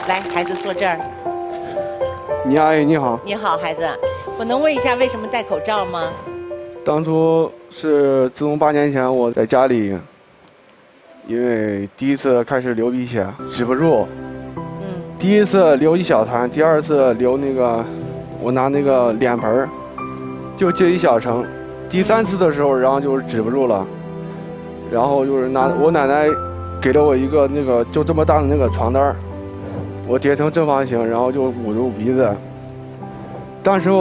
来，孩子坐这儿。 你阿姨你好， 你好，孩子，我能问一下为什么戴口罩吗？ 当初是自从8年前我在家里，因为第一次开始流鼻血，止不住。第一次流一小团，第二次流那个，我拿那个脸盆儿，就接一小层。第3次的时候，然后就是止不住了，然后就是我奶奶给了我一个那个就这么大的那个床单儿，我叠成正方形，然后就捂住鼻子。当时